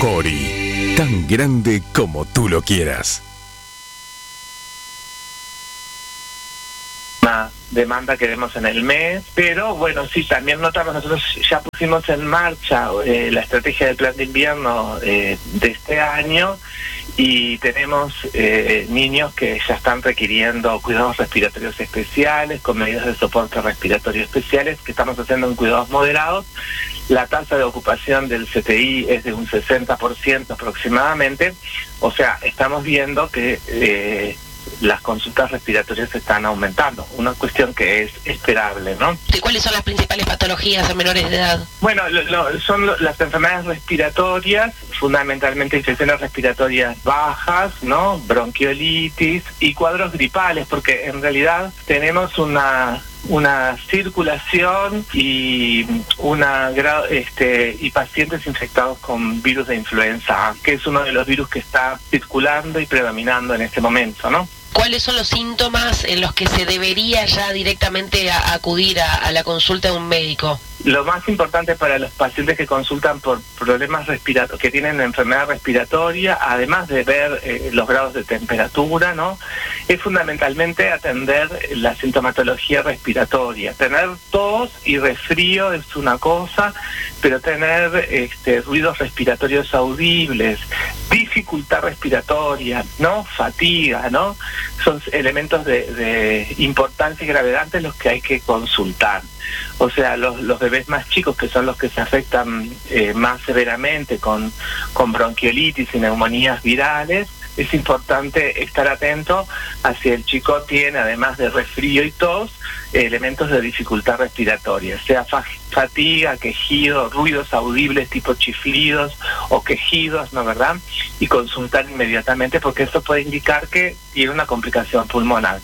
Jori, tan grande como tú lo quieras. Una demanda que vemos en el mes, pero bueno, sí, también notamos, nosotros ya pusimos en marcha la estrategia del plan de invierno de este año, y tenemos niños que ya están requiriendo cuidados respiratorios especiales, con medidas de soporte respiratorio especiales, que estamos haciendo en cuidados moderados. La tasa de ocupación del CTI es de un 60% aproximadamente, o sea, estamos viendo que las consultas respiratorias están aumentando, una cuestión que es esperable, ¿no? ¿Y cuáles son las principales patologías en menores de edad? Bueno, son las enfermedades respiratorias, fundamentalmente infecciones respiratorias bajas, ¿no? Bronquiolitis y cuadros gripales, porque en realidad tenemos una circulación y y pacientes infectados con virus de influenza A, que es uno de los virus que está circulando y predominando en este momento, ¿no? ¿Cuáles son los síntomas en los que se debería ya directamente acudir a la consulta de un médico? Lo más importante para los pacientes que consultan por problemas respiratorios, que tienen enfermedad respiratoria, además de ver los grados de temperatura, ¿no?, es fundamentalmente atender la sintomatología respiratoria. Tener tos y resfrío es una cosa, pero tener ruidos respiratorios audibles, dificultad respiratoria, ¿no?, fatiga, ¿no?, son elementos de importancia y gravedad ante los que hay que consultar. O sea, los bebés más chicos, que son los que se afectan más severamente con bronquiolitis y neumonías virales, es importante estar atento a si el chico tiene, además de resfrío y tos, elementos de dificultad respiratoria, sea fatiga, quejido, ruidos audibles tipo chiflidos o quejidos, ¿no, verdad? Y consultar inmediatamente, porque eso puede indicar que tiene una complicación pulmonar.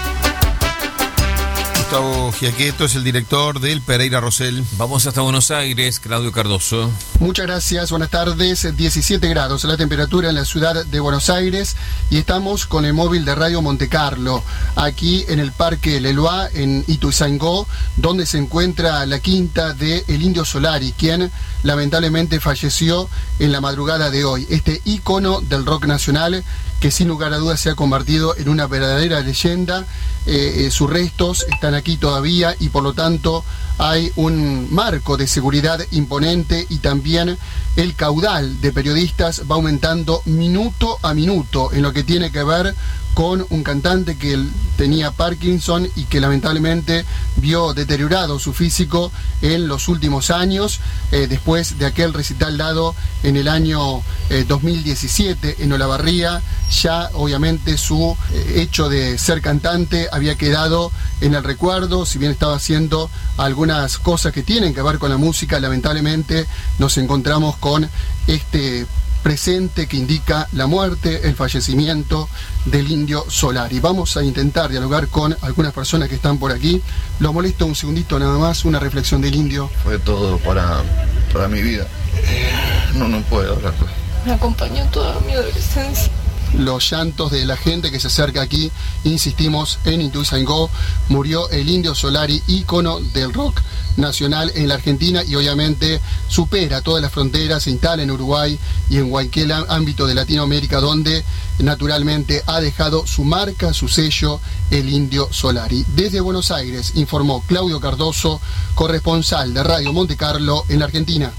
Gustavo Giaquetto es el director del Pereira Rosell. Vamos hasta Buenos Aires, Claudio Cardoso. Muchas gracias, buenas tardes. 17 grados la temperatura en la ciudad de Buenos Aires y estamos con el móvil de Radio Monte Carlo, aquí en el Parque Leloir, en Ituzaingó, donde se encuentra la quinta de El Indio Solari, quien lamentablemente falleció en la madrugada de hoy. Este ícono del rock nacional que sin lugar a dudas se ha convertido en una verdadera leyenda. Sus restos están aquí todavía y por lo tanto hay un marco de seguridad imponente, y también el caudal de periodistas va aumentando minuto a minuto en lo que tiene que ver con un cantante que tenía Parkinson y que lamentablemente vio deteriorado su físico en los últimos años, después de aquel recital dado en el año 2017 en Olavarría. Ya obviamente su hecho de ser cantante había quedado en el recuerdo, si bien estaba haciendo algunas cosas que tienen que ver con la música. Lamentablemente nos encontramos con este presente que indica la muerte, el fallecimiento del Indio Solari. Vamos a intentar dialogar con algunas personas que están por aquí. Los molesto un segundito nada más, una reflexión del Indio. Fue todo para mi vida. No puedo hablar. Me acompañó toda mi adolescencia. Los llantos de la gente que se acerca aquí, insistimos, en Ituzaingó murió el Indio Solari, ícono del rock nacional en la Argentina, y obviamente supera todas las fronteras, se instala en Uruguay y en cualquier ámbito de Latinoamérica, donde naturalmente ha dejado su marca, su sello, el Indio Solari. Desde Buenos Aires informó Claudio Cardoso, corresponsal de Radio Monte Carlo en la Argentina.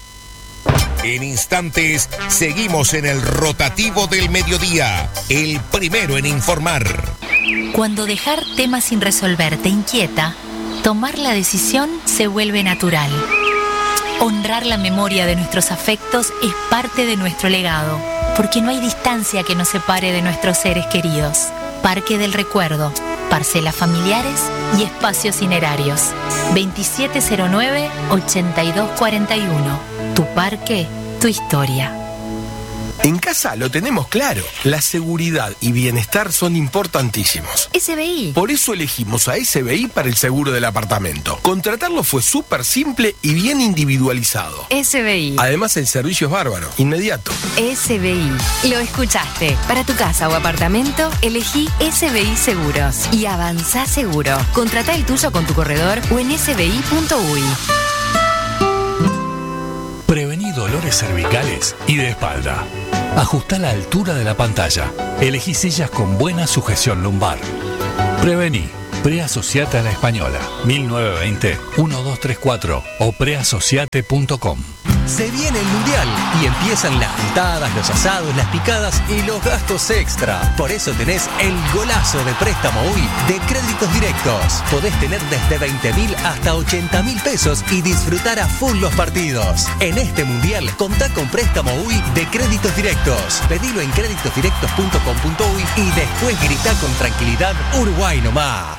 En instantes, seguimos en el rotativo del mediodía, el primero en informar. Cuando dejar temas sin resolver te inquieta, tomar la decisión se vuelve natural. Honrar la memoria de nuestros afectos es parte de nuestro legado, porque no hay distancia que nos separe de nuestros seres queridos. Parque del Recuerdo, parcelas familiares y espacios cinerarios. 2709-8241. Tu parque, tu historia. En casa lo tenemos claro. La seguridad y bienestar son importantísimos. SBI. Por eso elegimos a SBI para el seguro del apartamento. Contratarlo fue súper simple y bien individualizado. SBI. Además, el servicio es bárbaro, inmediato. SBI. Lo escuchaste. Para tu casa o apartamento, elegí SBI Seguros y avanzá seguro. Contratá el tuyo con tu corredor o en sbi.uy. Prevenir dolores cervicales y de espalda. Ajusta la altura de la pantalla. Elegí sillas con buena sujeción lumbar. Prevení. Preasociate a la Española. 1920-1234 o preasociate.com. Se viene el Mundial y empiezan las juntadas, los asados, las picadas y los gastos extra. Por eso tenés el golazo de préstamo UI de Créditos Directos. Podés tener desde 20.000 hasta 80.000 pesos y disfrutar a full los partidos. En este Mundial, contá con préstamo UI de Créditos Directos. Pedilo en creditosdirectos.com.uy y después gritá con tranquilidad: Uruguay nomás.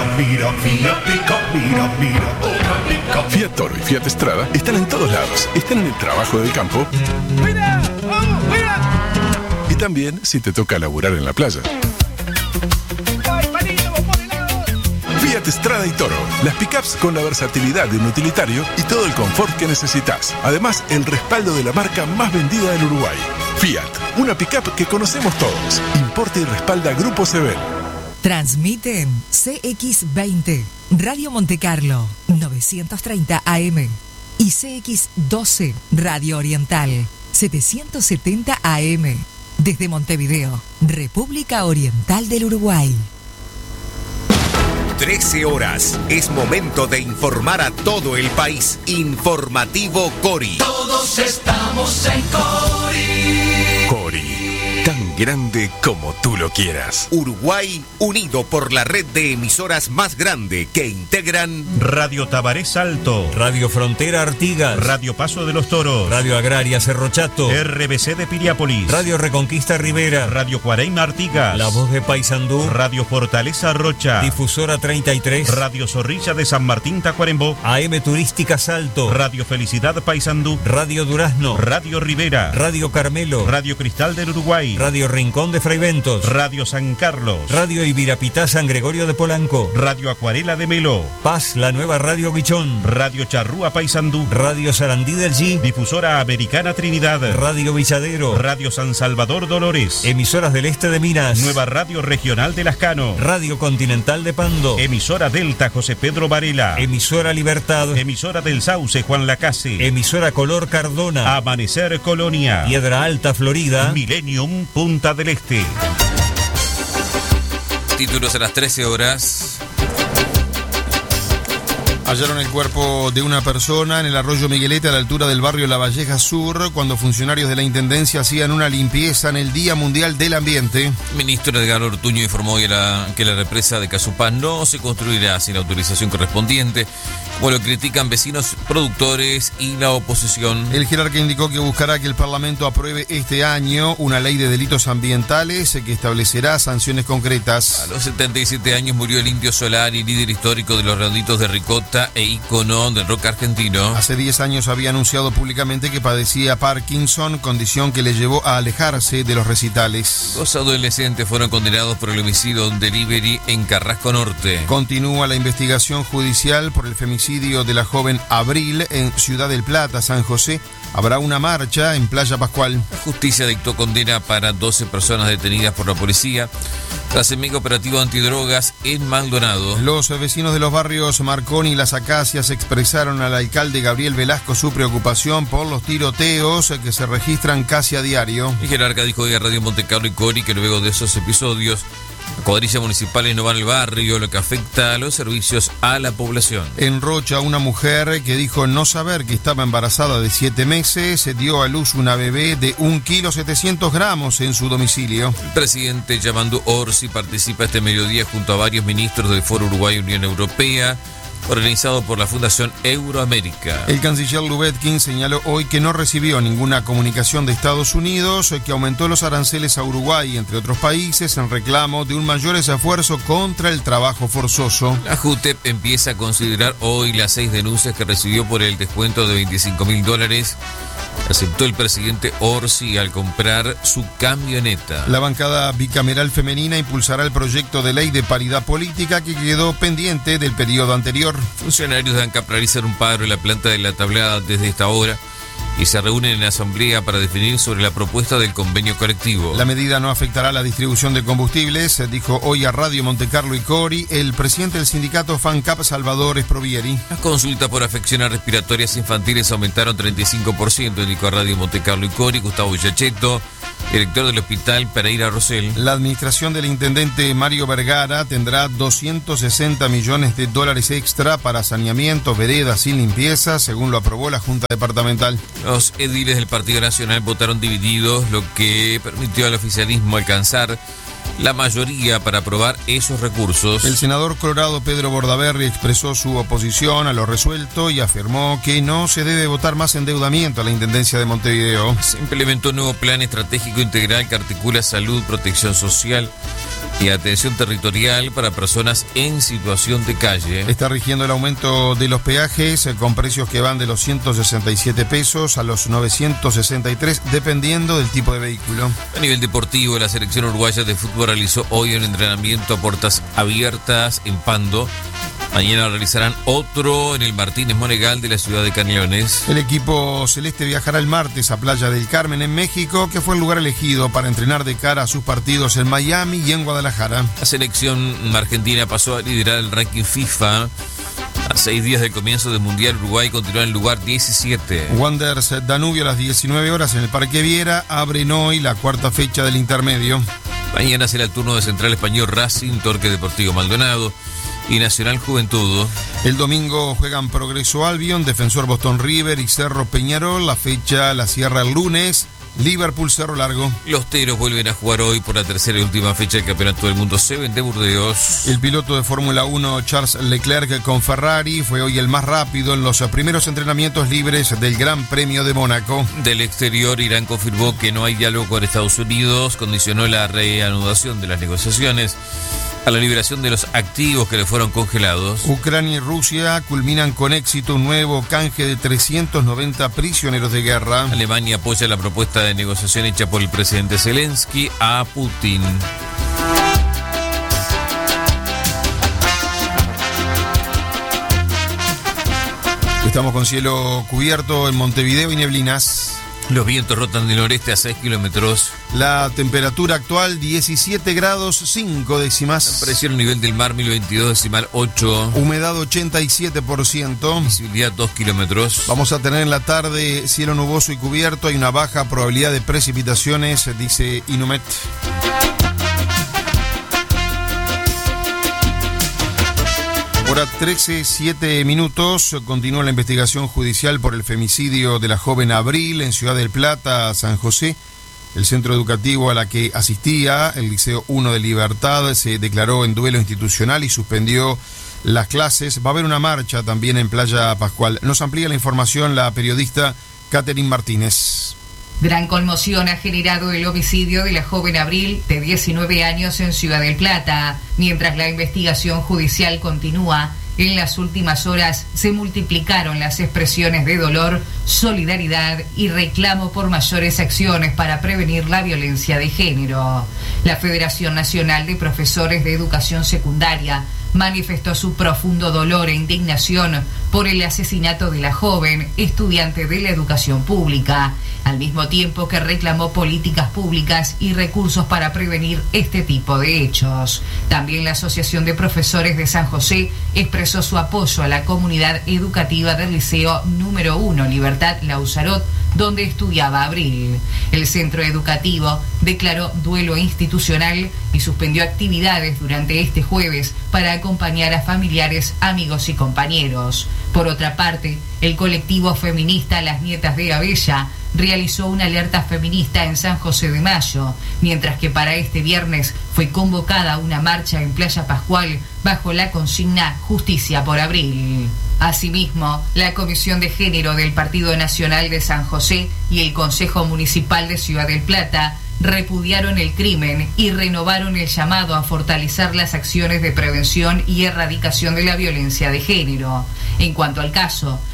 Fiat Toro y Fiat Strada están en todos lados. Están en el trabajo del campo. Y también si te toca laburar en la playa. Fiat Strada y Toro. Las pickups con la versatilidad de un utilitario y todo el confort que necesitas. Además, el respaldo de la marca más vendida del Uruguay. Fiat, una pickup que conocemos todos. Importa y respalda Grupo Sebel. Transmiten CX20, Radio Montecarlo, 930 AM. Y CX12, Radio Oriental, 770 AM. Desde Montevideo, República Oriental del Uruguay. 13 horas. Es momento de informar a todo el país. Informativo Cori. Todos estamos en Cori. Cori. Tan grande como tú lo quieras. Uruguay unido por la red de emisoras más grande que integran Radio Tabaré Salto, Radio Frontera Artigas, Radio Paso de los Toros, Radio Agraria Cerro Chato, RBC de Piriápolis, Radio Reconquista Rivera, Radio Cuareima Artigas, La Voz de Paysandú, Radio Fortaleza Rocha, Difusora 33, Radio Zorrilla de San Martín Tacuarembó, AM Turística Salto, Radio Felicidad Paysandú, Radio Durazno, Radio Rivera, Radio Carmelo, Radio Cristal del Uruguay, Radio Rincón de Fraiventos, Radio San Carlos, Radio Ibirapitá San Gregorio de Polanco, Radio Acuarela de Melo, Paz, la nueva Radio Bichón, Radio Charrúa Paysandú, Radio Sarandí del G, Difusora Americana Trinidad, Radio Villadero, Radio San Salvador Dolores, emisoras del este de Minas, Nueva Radio Regional de Lascano, Radio Continental de Pando, emisora Delta José Pedro Varela, emisora Libertad, emisora del Sauce Juan Lacase, emisora Color Cardona, Amanecer Colonia, Piedra Alta Florida, Millennium Punta del Este. Títulos a las 13 horas. Hallaron el cuerpo de una persona en el arroyo Miguelete a la altura del barrio La Valleja Sur cuando funcionarios de la Intendencia hacían una limpieza en el Día Mundial del Ambiente. El ministro Edgardo Ortuño informó que la represa de Casupá no se construirá sin la autorización correspondiente, como lo critican vecinos, productores y la oposición. El jerarca indicó que buscará que el Parlamento apruebe este año una ley de delitos ambientales que establecerá sanciones concretas. A los 77 años murió el Indio Solari, líder histórico de los Redonditos de Ricota e ícono del rock argentino. Hace 10 años había anunciado públicamente que padecía Parkinson, condición que le llevó a alejarse de los recitales. 2 adolescentes fueron condenados por el homicidio delivery en Carrasco Norte. Continúa la investigación judicial por el femicidio de la joven Abril en Ciudad del Plata, San José. Habrá una marcha en Playa Pascual. La justicia dictó condena para 12 personas detenidas por la policía tras el mega operativo antidrogas en Maldonado. Los vecinos de los barrios Marconi y Las Acacias expresaron al alcalde Gabriel Velasco su preocupación por los tiroteos que se registran casi a diario. El jerarca dijo hoy a Radio Montecarlo y Cori que luego de esos episodios cuadrillas municipales no van al barrio, lo que afecta a los servicios a la población. En Rocha, una mujer que dijo no saber que estaba embarazada de 7 meses dio a luz una bebé de 1,7 kg en su domicilio. El presidente Yamandu Orsi participa este mediodía junto a varios ministros del Foro Uruguay Unión Europea, organizado por la Fundación Euroamérica. El canciller Lubetkin señaló hoy que no recibió ninguna comunicación de Estados Unidos que aumentó los aranceles a Uruguay, entre otros países, en reclamo de un mayor esfuerzo contra el trabajo forzoso. La JUTEP empieza a considerar hoy las 6 denuncias que recibió por el descuento de $25.000. Aceptó el presidente Orsi al comprar su camioneta. La bancada bicameral femenina impulsará el proyecto de ley de paridad política que quedó pendiente del periodo anterior. Funcionarios de ANCAP realizan un paro en la planta de la Tablada desde esta hora y se reúnen en asamblea para definir sobre la propuesta del convenio colectivo. La medida no afectará la distribución de combustibles, dijo hoy a Radio Montecarlo y Cori el presidente del sindicato FANCAP, Salvador Esprovieri. Las consultas por afecciones respiratorias infantiles aumentaron 35%, indicó a Radio Montecarlo y Cori Gustavo Villacheto, director del Hospital Pereira Rosell. La administración del intendente Mario Vergara tendrá $260 millones extra para saneamiento, veredas y limpieza, según lo aprobó la Junta Departamental. Los ediles del Partido Nacional votaron divididos, lo que permitió al oficialismo alcanzar la mayoría para aprobar esos recursos. El senador colorado Pedro Bordaberry expresó su oposición a lo resuelto y afirmó que no se debe votar más endeudamiento a la Intendencia de Montevideo. Se implementó un nuevo plan estratégico integral que articula salud, protección social y atención territorial para personas en situación de calle. Está rigiendo el aumento de los peajes con precios que van de los 167 pesos a los 963, dependiendo del tipo de vehículo. A nivel deportivo, la selección uruguaya de fútbol realizó hoy un entrenamiento a puertas abiertas en Pando. Mañana realizarán otro en el Martínez Monegal de la ciudad de Canelones. El equipo celeste viajará el martes a Playa del Carmen en México, que fue el lugar elegido para entrenar de cara a sus partidos en Miami y en Guadalajara. La selección argentina pasó a liderar el ranking FIFA. A 6 días del comienzo del Mundial, Uruguay continúa en el lugar 17. Wanderers Danubio a las 19 horas en el Parque Viera abren hoy la cuarta fecha del intermedio. Mañana será el turno de Central Español Racing, Torque Deportivo Maldonado y Nacional Juventud. El domingo juegan Progreso Albion, Defensor Boston River y Cerro Peñarol. La fecha la cierra el lunes Liverpool Cerro Largo. Los Teros vuelven a jugar hoy por la tercera y última fecha del Campeonato del Mundo 7 de Burdeos. El piloto de Fórmula 1 Charles Leclerc con Ferrari fue hoy el más rápido en los primeros entrenamientos libres del Gran Premio de Mónaco. Del exterior, Irán confirmó que no hay diálogo con Estados Unidos, condicionó la reanudación de las negociaciones a la liberación de los activos que le fueron congelados. Ucrania y Rusia culminan con éxito un nuevo canje de 390 prisioneros de guerra. Alemania apoya la propuesta de negociación hecha por el presidente Zelensky a Putin. Estamos con cielo cubierto en Montevideo y neblinas. Los vientos rotan del noreste a 6 kilómetros. La temperatura actual 17 grados 5 décimas. La presión a nivel del mar 1022,8. Humedad 87%. Visibilidad 2 kilómetros. Vamos a tener en la tarde cielo nuboso y cubierto. Hay una baja probabilidad de precipitaciones, dice Inumet. Hora 13:07 minutos. Continúa la investigación judicial por el femicidio de la joven Abril en Ciudad del Plata, San José. El centro educativo a la que asistía, el Liceo 1 de Libertad, se declaró en duelo institucional y suspendió las clases. Va a haber una marcha también en Playa Pascual. Nos amplía la información la periodista Catherine Martínez. Gran conmoción ha generado el homicidio de la joven Abril, de 19 años, en Ciudad del Plata. Mientras la investigación judicial continúa, en las últimas horas se multiplicaron las expresiones de dolor, solidaridad y reclamo por mayores acciones para prevenir la violencia de género. La Federación Nacional de Profesores de Educación Secundaria manifestó su profundo dolor e indignación por el asesinato de la joven estudiante de la educación pública, al mismo tiempo que reclamó políticas públicas y recursos para prevenir este tipo de hechos. También la Asociación de Profesores de San José expresó su apoyo a la comunidad educativa del Liceo número 1 Libertad Lauzarot, donde estudiaba Abril. El centro educativo declaró duelo institucional y suspendió actividades durante este jueves para acompañar a familiares, amigos y compañeros. Por otra parte, el colectivo feminista Las Nietas de Abella realizó una alerta feminista en San José de Mayo, mientras que para este viernes fue convocada una marcha en Playa Pascual bajo la consigna Justicia por Abril. Asimismo, la Comisión de Género del Partido Nacional de San José y el Consejo Municipal de Ciudad del Plata repudiaron el crimen y renovaron el llamado a fortalecer las acciones de prevención y erradicación de la violencia de género. En cuanto al caso,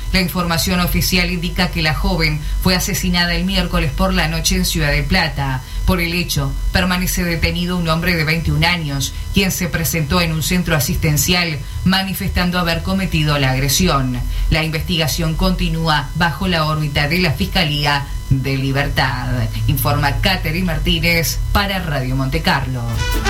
La información oficial indica que la joven fue asesinada el miércoles por la noche en Ciudad del Plata. Por el hecho, permanece detenido un hombre de 21 años, quien se presentó en un centro asistencial manifestando haber cometido la agresión. La investigación continúa bajo la órbita de la Fiscalía de Libertad. Informa Catherine Martínez para Radio Monte Carlo.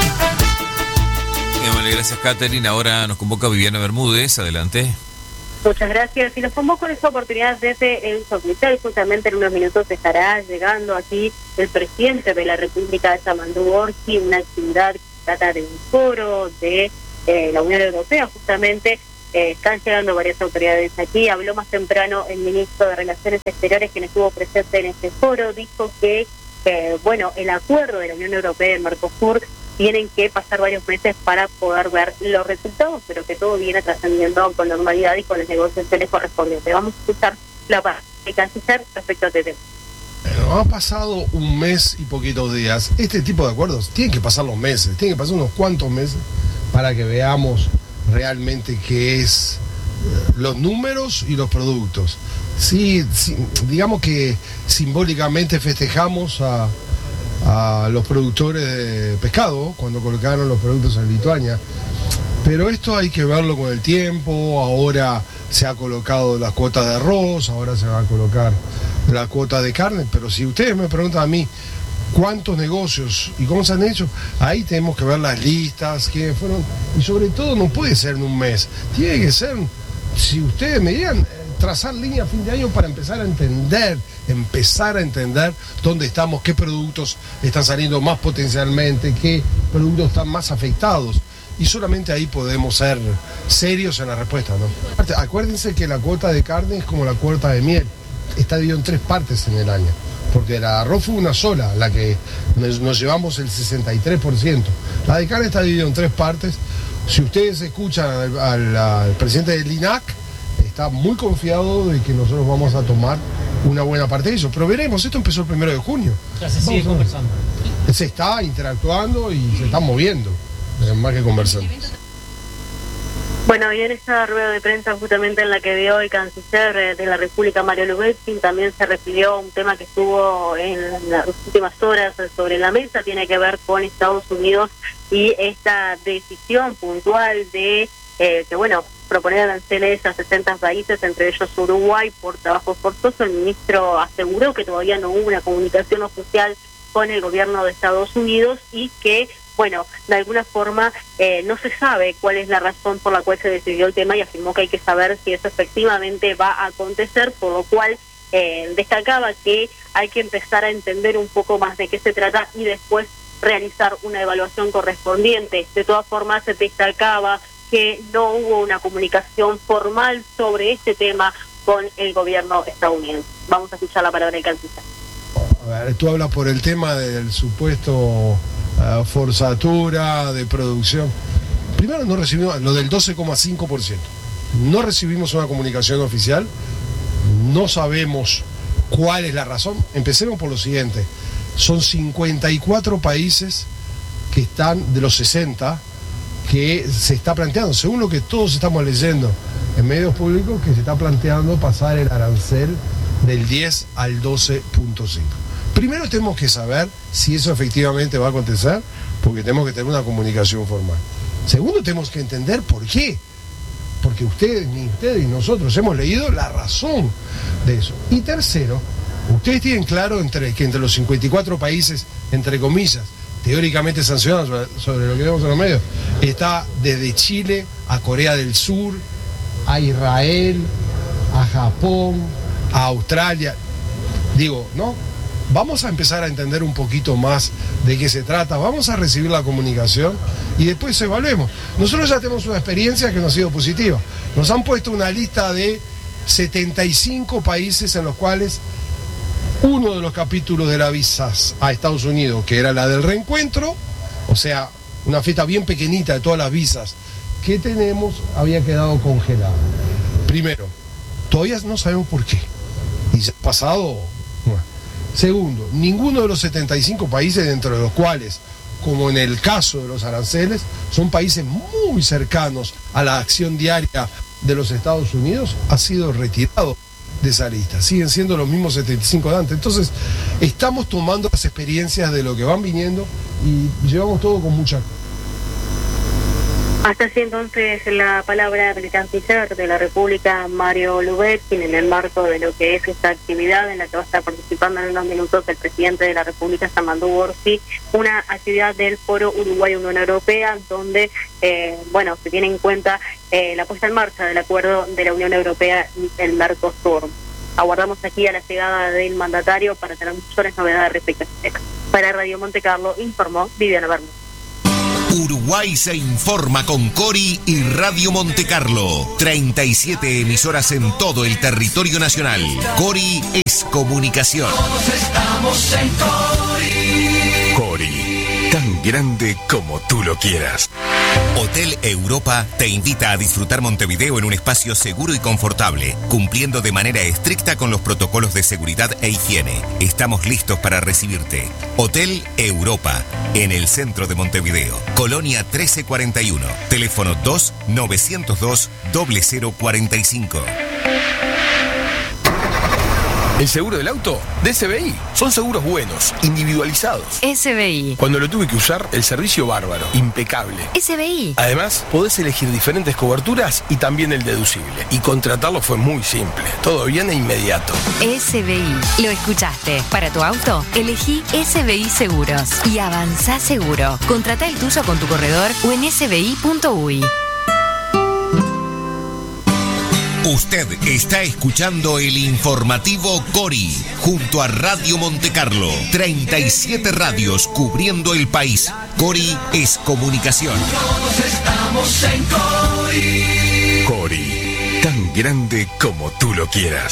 Gracias, Catherine. Ahora nos convoca Viviana Bermúdez. Adelante. Muchas gracias. Y nos convoco en esta oportunidad desde el Sofitel. Justamente en unos minutos estará llegando aquí el presidente de la República, Yamandu Orsi, una actividad que trata de un foro de la Unión Europea. Justamente están llegando varias autoridades aquí. Habló más temprano el ministro de Relaciones Exteriores, quien estuvo presente en este foro. Dijo que, el acuerdo de la Unión Europea y el Mercosur tienen que pasar varios meses para poder ver los resultados, pero que todo viene trascendiendo con normalidad y con las negociaciones correspondientes. Vamos a escuchar la parte del canciller respecto a este tema. Ha pasado un mes y poquitos días. Este tipo de acuerdos tienen que pasar los meses, tienen que pasar unos cuantos meses para que veamos realmente qué es los números y los productos. Sí, digamos que simbólicamente festejamos a los productores de pescado cuando colocaron los productos en Lituania, pero esto hay que verlo con el tiempo. Ahora se ha colocado las cuotas de arroz, ahora se va a colocar la cuota de carne, pero si ustedes me preguntan a mí cuántos negocios y cómo se han hecho, ahí tenemos que ver las listas, quiénes fueron, y sobre todo no puede ser en un mes, tiene que ser, si ustedes me digan, trazar línea a fin de año para empezar a entender dónde estamos, qué productos están saliendo más potencialmente, qué productos están más afectados. Y solamente ahí podemos ser serios en la respuesta, ¿no? Acuérdense que la cuota de carne es como la cuota de miel, está dividido en 3 partes en el año, porque la arroz fue una sola, la que nos llevamos el 63%. La de carne está dividida en 3 partes. Si ustedes escuchan al presidente del INAC, está muy confiado de que nosotros vamos a tomar una buena parte de eso, pero veremos, esto empezó el 1 de junio. Ya se sigue conversando. Se está interactuando y se está moviendo, más que conversando. Bueno, y en esta rueda de prensa justamente en la que dio el canciller de la República, Mario Lubezkin, también se refirió a un tema que estuvo en las últimas horas sobre la mesa, tiene que ver con Estados Unidos y esta decisión puntual de proponer aranceles a 60 países, entre ellos Uruguay, por trabajo forzoso. El ministro aseguró que todavía no hubo una comunicación oficial con el gobierno de Estados Unidos y que, de alguna forma no se sabe cuál es la razón por la cual se decidió el tema, y afirmó que hay que saber si eso efectivamente va a acontecer, por lo cual destacaba que hay que empezar a entender un poco más de qué se trata y después realizar una evaluación correspondiente. De todas formas, se destacaba que no hubo una comunicación formal sobre este tema con el gobierno estadounidense. Vamos a escuchar la palabra del canciller. A ver, tú hablas por el tema del supuesto forzatura de producción. Primero, no recibimos lo del 12,5%. No recibimos una comunicación oficial, no sabemos cuál es la razón. Empecemos por lo siguiente. Son 54 países que están de los 60 que se está planteando, según lo que todos estamos leyendo en medios públicos, que se está planteando pasar el arancel del 10 al 12.5. Primero tenemos que saber si eso efectivamente va a acontecer, porque tenemos que tener una comunicación formal. Segundo, tenemos que entender por qué, porque ni ustedes ni nosotros hemos leído la razón de eso. Y tercero, ustedes tienen claro que entre los 54 países, entre comillas, teóricamente sancionados sobre lo que vemos en los medios, está desde Chile a Corea del Sur, a Israel, a Japón, a Australia. ¿No? Vamos a empezar a entender un poquito más de qué se trata, vamos a recibir la comunicación y después evaluemos. Nosotros ya tenemos una experiencia que nos ha sido positiva. Nos han puesto una lista de 75 países en los cuales uno de los capítulos de las visas a Estados Unidos, que era la del reencuentro, o sea, una fiesta bien pequeñita de todas las visas que tenemos, había quedado congelada. Primero, todavía no sabemos por qué. Y ya ha pasado. Segundo, ninguno de los 75 países, dentro de los cuales, como en el caso de los aranceles, son países muy cercanos a la acción diaria de los Estados Unidos ha sido retirado de esa lista. Siguen siendo los mismos 75 de antes. Entonces, estamos tomando las experiencias de lo que van viniendo y llevamos todo con mucha... Hasta así entonces la palabra del canciller de la República, Mario Lubetkin, en el marco de lo que es esta actividad en la que va a estar participando en unos minutos el presidente de la República, Samandu Orsi, una actividad del Foro Uruguay-Unión Europea, donde se tiene en cuenta la puesta en marcha del acuerdo de la Unión Europea y el Mercosur. Aguardamos aquí a la llegada del mandatario para tener mayores novedades respecto a este tema. Para Radio Monte Carlo, informó Viviana Bermúdez. Uruguay se informa con Cori y Radio Monte Carlo. 37 emisoras en todo el territorio nacional. Cori es comunicación. Todos estamos en Cori. Cori, tan grande como tú lo quieras. Hotel Europa te invita a disfrutar Montevideo en un espacio seguro y confortable, cumpliendo de manera estricta con los protocolos de seguridad e higiene. Estamos listos para recibirte. Hotel Europa, en el centro de Montevideo, Colonia 1341, teléfono 2-902-0045. ¿El seguro del auto? De SBI. Son seguros buenos, individualizados. SBI. Cuando lo tuve que usar, el servicio bárbaro, impecable. SBI. Además, podés elegir diferentes coberturas y también el deducible. Y contratarlo fue muy simple. Todo bien e inmediato. SBI. Lo escuchaste. Para tu auto, elegí SBI Seguros. Y avanzá seguro. Contratá el tuyo con tu corredor o en sbi.uy. Usted está escuchando el informativo Cori, junto a Radio Monte Carlo. 37 radios cubriendo el país. Cori es comunicación. Todos estamos en Cori. Cori, tan grande como tú lo quieras.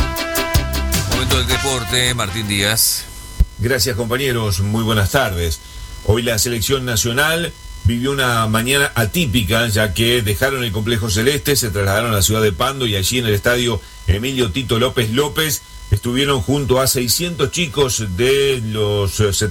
Momento del deporte, Martín Díaz. Gracias, compañeros, muy buenas tardes. Hoy la selección nacional vivió una mañana atípica, ya que dejaron el complejo celeste, se trasladaron a la ciudad de Pando y allí en el estadio Emilio Tito López López estuvieron junto a 600 chicos de los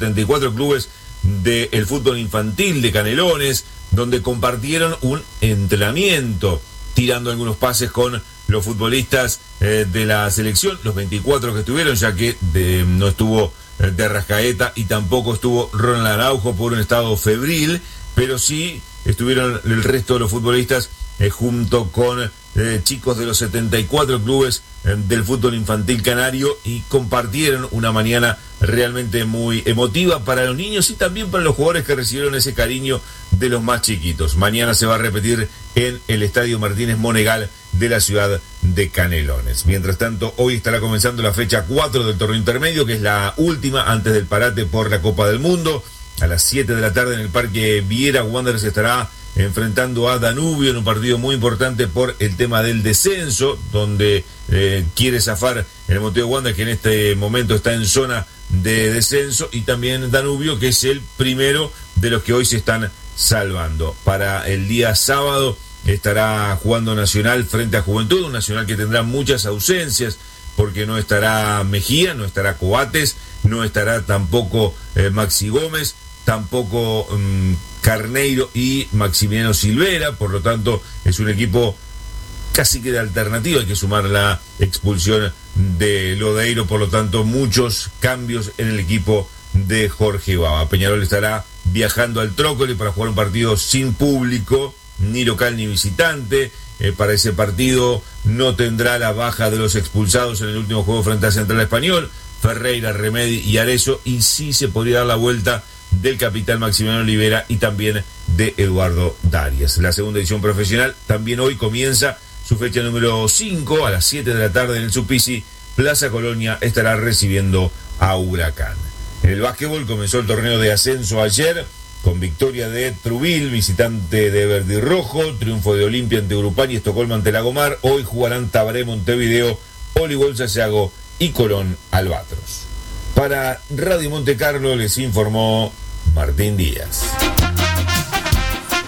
74 clubes del fútbol infantil de Canelones, donde compartieron un entrenamiento, tirando algunos pases con los futbolistas de la selección, los 24 que estuvieron, ya que no estuvo de Arrascaeta y tampoco estuvo Ronald Araujo por un estado febril, pero sí estuvieron el resto de los futbolistas junto con chicos de los 74 clubes del fútbol infantil canario y compartieron una mañana realmente muy emotiva para los niños y también para los jugadores que recibieron ese cariño de los más chiquitos. Mañana se va a repetir en el Estadio Martínez Monegal de la ciudad de Canelones. Mientras tanto, hoy estará comenzando la fecha 4 del torneo intermedio, que es la última antes del parate por la Copa del Mundo. A las 7 de la tarde en el Parque Viera, Wanderers estará enfrentando a Danubio en un partido muy importante por el tema del descenso, donde quiere zafar el Montevideo Wanderers, que en este momento está en zona de descenso, y también Danubio, que es el primero de los que hoy se están salvando. Para el día sábado estará jugando Nacional frente a Juventud, un Nacional que tendrá muchas ausencias, porque no estará Mejía, no estará Coates, no estará tampoco Maxi Gómez, tampoco Carneiro y Maximiliano Silvera, por lo tanto es un equipo casi que de alternativa. Hay que sumar la expulsión de Lodeiro, por lo tanto muchos cambios en el equipo de Jorge Baba. Peñarol estará viajando al Trócoli para jugar un partido sin público, ni local ni visitante. Para ese partido no tendrá la baja de los expulsados en el último juego frente a Central Español, Ferreira, Remedi y Arezzo, y sí se podría dar la vuelta del capitán Maximiliano Olivera y también de Eduardo Darias. La segunda edición profesional también hoy comienza su fecha número 5 a las 7 de la tarde en el Supisi. Plaza Colonia estará recibiendo a Huracán. En el básquetbol comenzó el torneo de ascenso ayer con victoria de Trubil, visitante de Verde y Rojo, triunfo de Olimpia ante Urupán y Estocolmo ante Lagomar. Hoy jugarán Tabaré Montevideo, Voleibol Sayago y Colón Albatros. Para Radio Monte Carlo les informó Martín Díaz.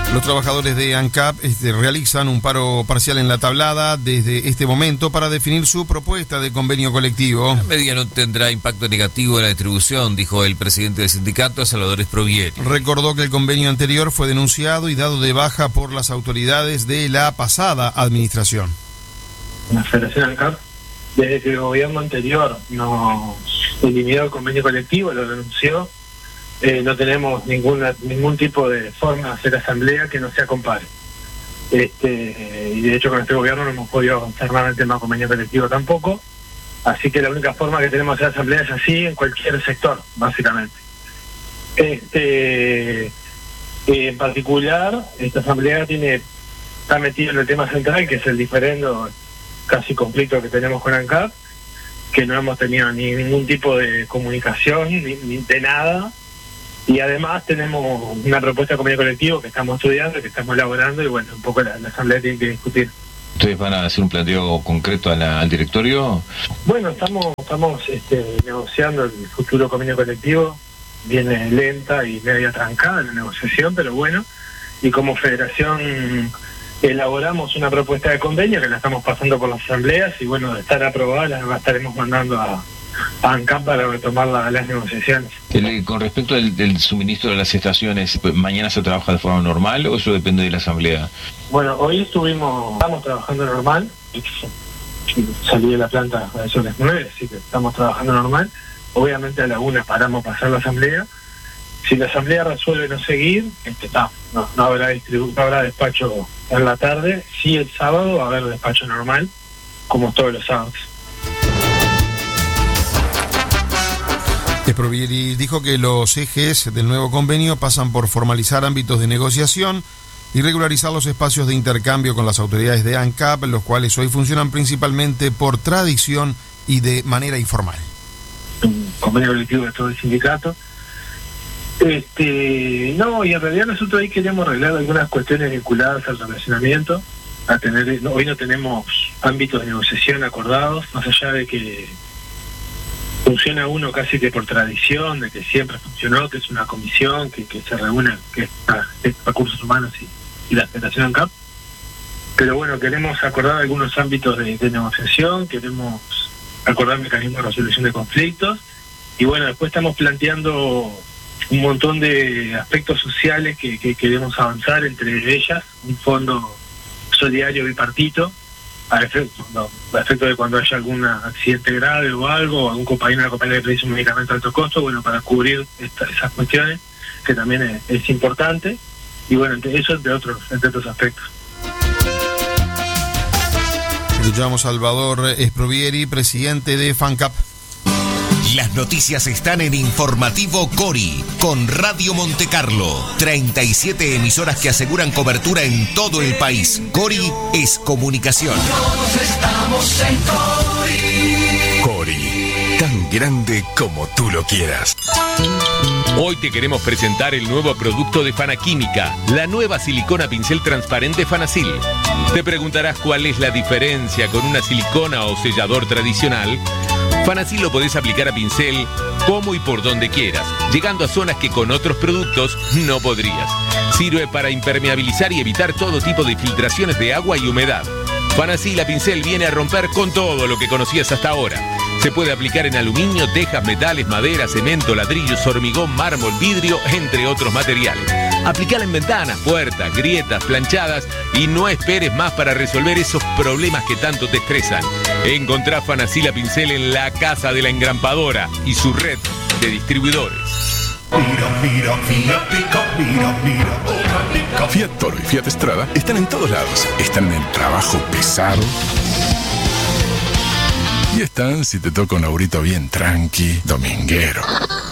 Los trabajadores de ANCAP realizan un paro parcial en la tablada desde este momento para definir su propuesta de convenio colectivo. La medida no tendrá impacto negativo en la distribución, dijo el presidente del sindicato, Salvador Esprovieri. Recordó que el convenio anterior fue denunciado y dado de baja por las autoridades de la pasada administración. La Federación ANCAP, desde que el gobierno anterior nos eliminó el convenio colectivo, lo denunció. No tenemos ningún tipo de forma de hacer asamblea que no sea con pares. Y de hecho con este gobierno no hemos podido avanzar nada en el tema de convenio colectivo tampoco. Así que la única forma que tenemos de hacer asamblea es así en cualquier sector, básicamente. En particular, esta asamblea está metida en el tema central, que es el diferendo casi conflicto que tenemos con ANCAP, que no hemos tenido ningún tipo de comunicación, ni de nada. Y además tenemos una propuesta de convenio colectivo que estamos estudiando, que estamos elaborando, y bueno, un poco la asamblea tiene que discutir. ¿Ustedes van a hacer un planteo concreto al directorio? Bueno, estamos negociando el futuro convenio colectivo. Viene lenta y media trancada la negociación, pero bueno, y como federación elaboramos una propuesta de convenio que la estamos pasando por las asambleas, y bueno, de estar aprobada la estaremos mandando a ANCAP para retomar las negociaciones. Con respecto del suministro de las estaciones, ¿mañana se trabaja de forma normal o eso depende de la asamblea? Bueno, hoy estamos trabajando normal. Salí de la planta a eso las 9, así que estamos trabajando normal. Obviamente a la 1 paramos a pasar la asamblea. Si la asamblea resuelve no seguir, no habrá despacho en la tarde. Sí, el sábado va a haber despacho normal, como todos los sábados. Esprovieri dijo que los ejes del nuevo convenio pasan por formalizar ámbitos de negociación y regularizar los espacios de intercambio con las autoridades de ANCAP, los cuales hoy funcionan principalmente por tradición y de manera informal. Un convenio colectivo de todo el sindicato. No, y en realidad nosotros ahí queremos arreglar algunas cuestiones vinculadas al relacionamiento. Hoy no tenemos ámbitos de negociación acordados, más allá de que funciona uno casi que por tradición, de que siempre funcionó, que es una comisión que se reúne, que es Recursos Humanos y la Federación ANCAP. Pero bueno, queremos acordar algunos ámbitos de negociación, queremos acordar mecanismos de resolución de conflictos, y bueno, después estamos planteando un montón de aspectos sociales que queremos avanzar, entre ellas un fondo solidario bipartito, a efecto de cuando haya algún accidente grave o algo, o algún compañero o compañera que precise un medicamento de alto costo, bueno, para cubrir esas cuestiones, que también es importante, y bueno, eso entre otros aspectos. Escuchamos a Salvador Esprovieri, presidente de FANCAP. Las noticias están en Informativo Cori, con Radio Montecarlo. 37 emisoras que aseguran cobertura en todo el país. Cori es comunicación. Todos estamos en Cori. Cori, tan grande como tú lo quieras. Hoy te queremos presentar el nuevo producto de Fanaquímica, la nueva silicona pincel transparente Fanasil. Te preguntarás cuál es la diferencia con una silicona o sellador tradicional. Fanasil lo podés aplicar a pincel como y por donde quieras, llegando a zonas que con otros productos no podrías. Sirve para impermeabilizar y evitar todo tipo de filtraciones de agua y humedad. Fanasil a pincel viene a romper con todo lo que conocías hasta ahora. Se puede aplicar en aluminio, tejas, metales, madera, cemento, ladrillos, hormigón, mármol, vidrio, entre otros materiales. Aplicala en ventanas, puertas, grietas, planchadas y no esperes más para resolver esos problemas que tanto te estresan. Encontrá Fanasil a pincel en la Casa de la Engrampadora y su red de distribuidores. Fiat Toro y Fiat Strada están en todos lados. Están en el trabajo pesado. Y están si te toca un laburito bien tranqui, dominguero.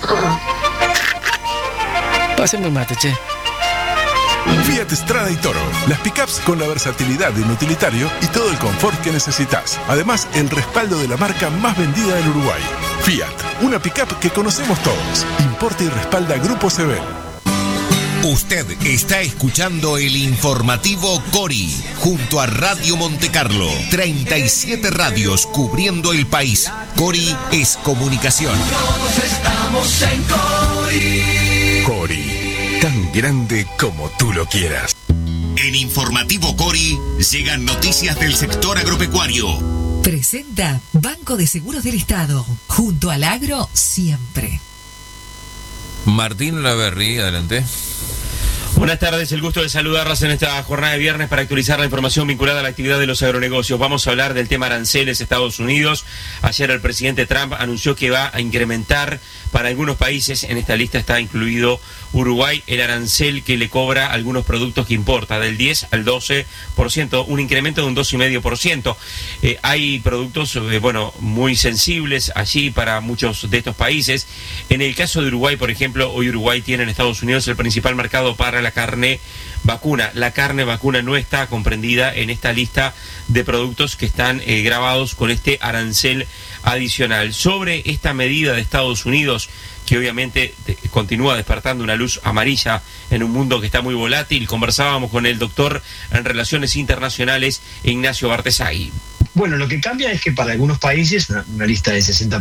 Pásenme un mate, che. Fiat Strada y Toro, las pickups con la versatilidad de un utilitario y todo el confort que necesitas. Además, el respaldo de la marca más vendida del Uruguay. Fiat, una pickup que conocemos todos. Importa y respalda Grupo Sebel. Usted está escuchando el Informativo Cori, junto a Radio Montecarlo. 37 radios cubriendo el país. Cori es comunicación. Todos estamos en Cori. Cori, tan grande como tú lo quieras. En Informativo Cori llegan noticias del sector agropecuario. Presenta Banco de Seguros del Estado. Junto al agro, siempre. Martín Laverri, adelante. Buenas tardes, el gusto de saludarlas en esta jornada de viernes para actualizar la información vinculada a la actividad de los agronegocios. Vamos a hablar del tema aranceles Estados Unidos. Ayer el presidente Trump anunció que va a incrementar para algunos países, en esta lista está incluido Uruguay, el arancel que le cobra a algunos productos que importa, del 10 al 12%, un incremento de un 2,5%. Hay productos, muy sensibles allí para muchos de estos países. En el caso de Uruguay, por ejemplo, hoy Uruguay tiene en Estados Unidos el principal mercado para la carne vacuna. La carne vacuna no está comprendida en esta lista de productos que están grabados con este arancel adicional. Sobre esta medida de Estados Unidos, que obviamente continúa despertando una luz amarilla en un mundo que está muy volátil, conversábamos con el doctor en Relaciones Internacionales, Ignacio Bartesagui. Bueno, lo que cambia es que para algunos países, una lista de 60